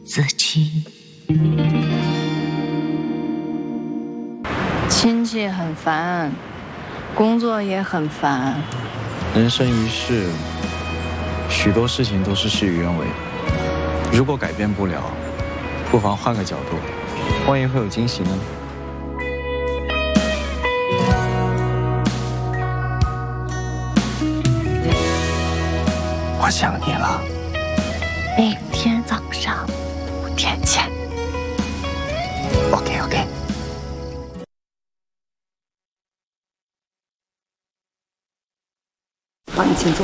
自己。 亲戚很烦，工作也很烦。 人生于世，许多事情都是事与愿违。如果改变不了，不妨换个角度，万一会有惊喜呢？我想你了。 明天早上5点见。OK。 好，你请坐。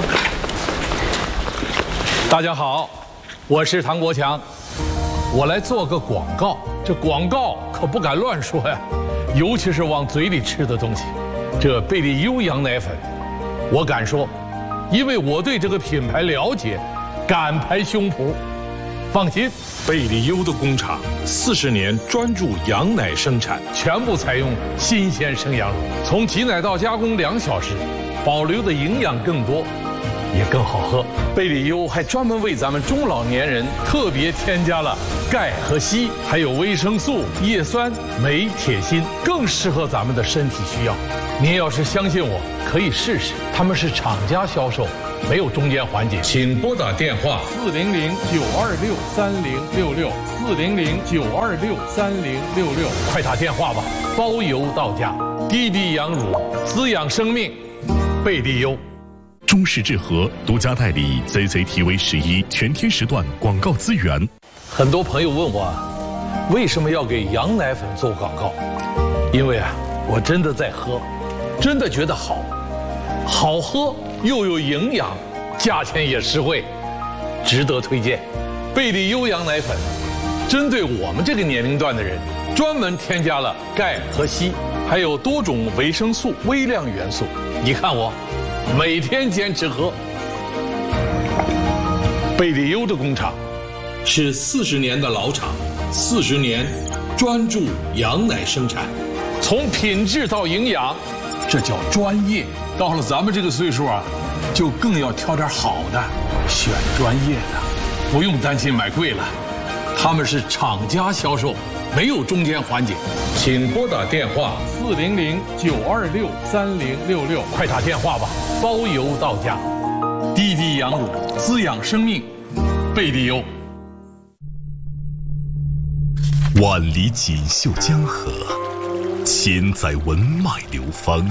大家好，我是唐国强，我来做个广告。这广告可不敢乱说呀，尤其是往嘴里吃的东西。这贝利优羊奶粉，我敢说，因为我对这个品牌了解，敢拍胸脯。放心，贝利优的工厂40年专注羊奶生产，全部采用新鲜生羊乳，从挤奶到加工2小时，保留的营养更多，也更好喝。贝利优还专门为咱们中老年人特别添加了钙和硒，还有维生素、叶酸、镁、铁、锌，更适合咱们的身体需要。您要是相信我，可以试试。他们是厂家销售，没有中间环节。请拨打电话400-926-3066，400-926-3066，快打电话吧，包邮到家。滴滴羊乳，滋养生命，贝利优。 中视智和独家代理 CCTV11全天时段广告资源。 很多朋友问我，为什么要给羊奶粉做广告？因为我真的在喝，真的觉得好喝又有营养，价钱也实惠，值得推荐。贝利优羊奶粉针对我们这个年龄段的人，专门添加了钙和硒，还有多种维生素、微量元素。你看我每天坚持喝。贝利优的工厂是40年的老厂，40年专注羊奶生产，从品质到营养，这叫专业。到了咱们这个岁数就更要挑点好的，选专业的，不用担心买贵了。他们是厂家销售，没有中间环节。请拨打电话400-926-3066，快打电话吧，包邮到家。滴滴羊乳，滋养生命，贝利优。 万里锦绣江河，千载文脉流芳。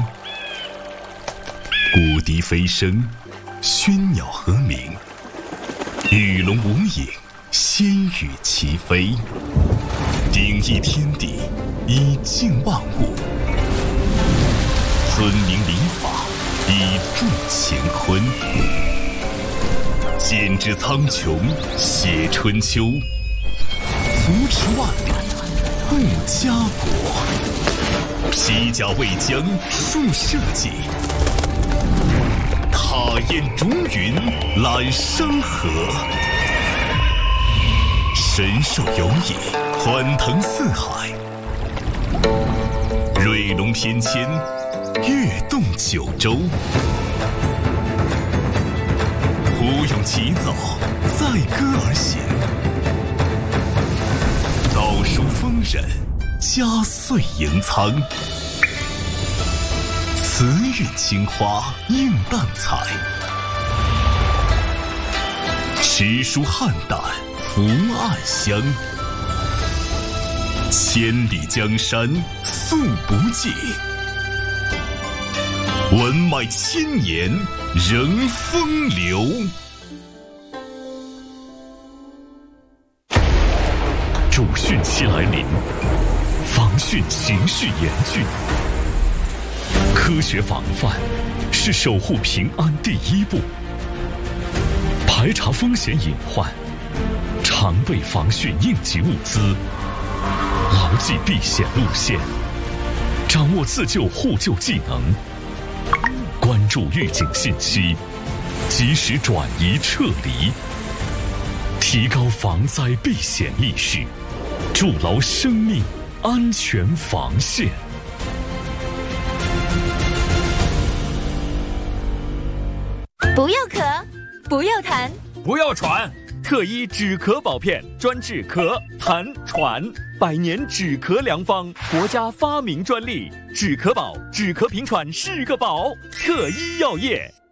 古笛飞声，喧鸟和鸣，鱼龙无影，仙羽齐飞。鼎益天地，以静万物；尊明礼法，以重乾坤。剪纸苍穹，写春秋；扶持万里，护家国。披甲为将，树社稷；踏烟逐云，揽山河。神兽游弋，欢腾四海；瑞龙翩跹，跃动九州。胡咏其奏，载歌而行；道书丰稔，佳岁迎苍。慈韵青花，映淡彩；诗书汉胆，福暗香。千里江山诉不尽，文脉千年仍风流。主汛期来临，防汛形势严峻。科学防范是守护平安第一步。排查风险隐患，常备防汛应急物资，牢记避险路线，掌握自救互救技能，关注预警信息，及时转移撤离，提高防灾避险意识，筑牢生命安全防线。 不要咳，不要痰， 不要喘， 特医止咳宝片，专治咳、痰、喘，100年止咳良方，国家发明专利。止咳宝，止咳平喘是个宝。特医药业。